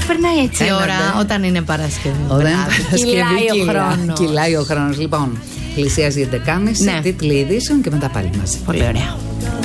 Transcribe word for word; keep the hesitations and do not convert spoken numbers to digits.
περνάει έτσι η ώρα Έναντε. όταν είναι Παρασκευή. Όταν είναι Παρασκευή, Κυλάει ο χρόνος. Κυλάει ο χρόνος. Λοιπόν, πλησιάζει η έντεκα και μισή, Ναι. τίτλοι ειδήσεων και μετά πάλι μαζί. Πολύ ωραία.